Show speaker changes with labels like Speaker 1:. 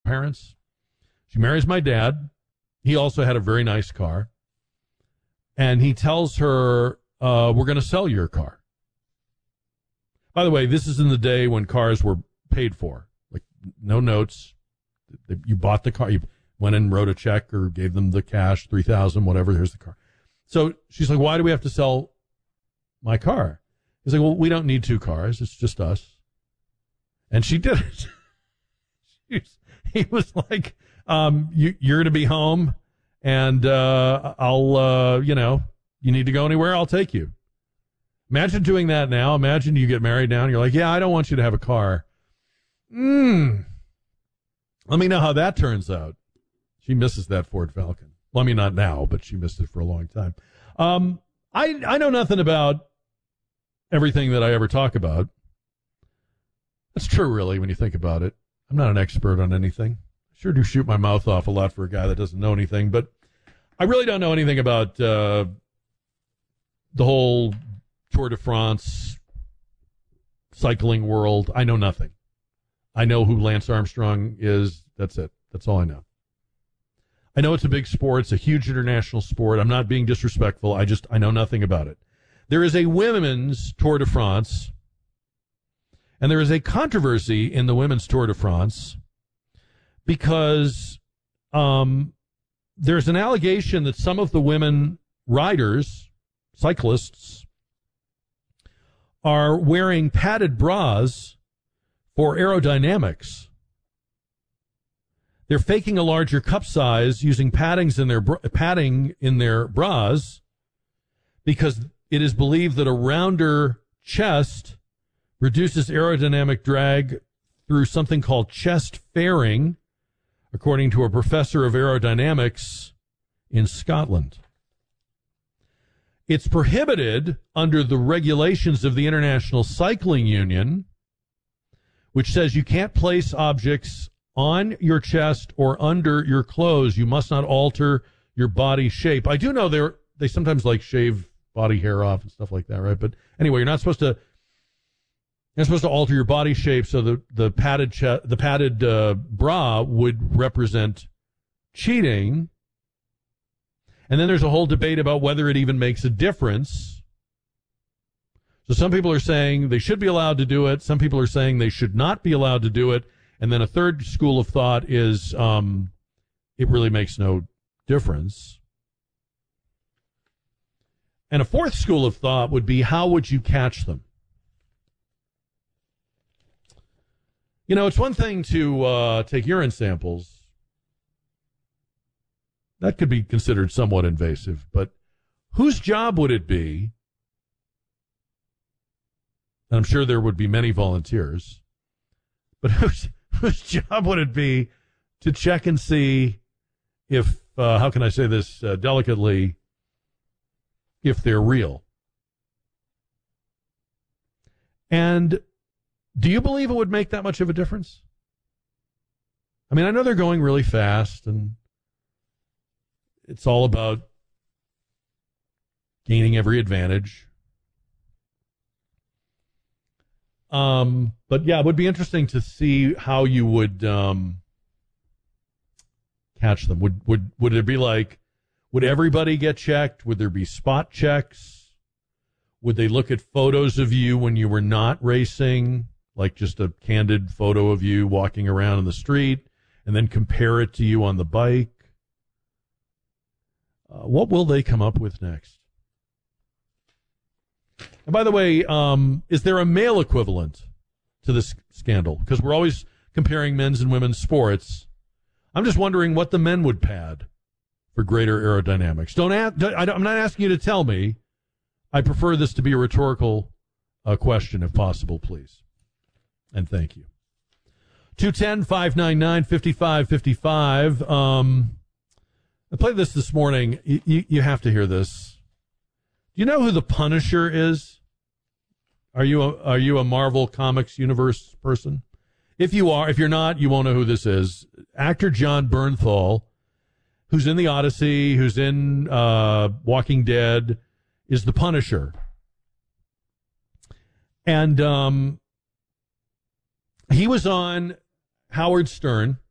Speaker 1: parents. She marries my dad. He also had a very nice car. And he tells her, we're going to sell your car. By the way, this is in the day when cars were paid for. Like, no notes. You bought the car. You went and wrote a check or gave them the cash, $3,000, whatever. Here's the car. So she's like, why do we have to sell my car? He's like, well, we don't need two cars. It's just us. And she did it. He was like, you're going to be home, and I'll, you need to go anywhere, I'll take you. Imagine doing that now. Imagine you get married now, and you're like, yeah, I don't want you to have a car. Let me know how that turns out. She misses that Ford Falcon. Well, I mean, not now, but she missed it for a long time. I know nothing about everything that I ever talk about. That's true, really, when you think about it. I'm not an expert on anything. I sure do shoot my mouth off a lot for a guy that doesn't know anything, but I really don't know anything about the whole Tour de France cycling world. I know nothing. I know who Lance Armstrong is. That's it. That's all I know. I know it's a big sport. It's a huge international sport. I'm not being disrespectful. I know nothing about it. There is a women's Tour de France, and there is a controversy in the women's Tour de France because there's an allegation that some of the women riders, cyclists, are wearing padded bras for aerodynamics. They're faking a larger cup size using padding in their bras because it is believed that a rounder chest reduces aerodynamic drag through something called chest fairing, according to a professor of aerodynamics in Scotland. It's prohibited under the regulations of the International Cycling Union, which says you can't place objects on your chest or under your clothes. You must not alter your body shape. I do know they sometimes like shave body hair off and stuff like that, right? But anyway, you're not supposed to alter your body shape so the padded bra would represent cheating. And then there's a whole debate about whether it even makes a difference. So some people are saying they should be allowed to do it. Some people are saying they should not be allowed to do it. And then a third school of thought is it really makes no difference. And a fourth school of thought would be, how would you catch them? You know, it's one thing to take urine samples. That could be considered somewhat invasive, but whose job would it be? And I'm sure there would be many volunteers, but whose job would it be to check and see if, how can I say this delicately, if they're real? And do you believe it would make that much of a difference? I mean, I know they're going really fast, and it's all about gaining every advantage. But yeah, it would be interesting to see how you would catch them. Would it be like, would everybody get checked? Would there be spot checks? Would they look at photos of you when you were not racing, like just a candid photo of you walking around in the street, and then compare it to you on the bike? What will they come up with next? And by the way, is there a male equivalent to this scandal? Because we're always comparing men's and women's sports. I'm just wondering what the men would pad for greater aerodynamics. I'm not asking you to tell me. I prefer this to be a rhetorical question, if possible, please. And thank you. 210-599-5555. I played this morning. You have to hear this. Do you know who the Punisher is? Are you a Marvel Comics universe person? If you are, if you're not, you won't know who this is. Actor John Bernthal, who's in The Odyssey, who's in Walking Dead, is the Punisher. And he was on Howard Stern,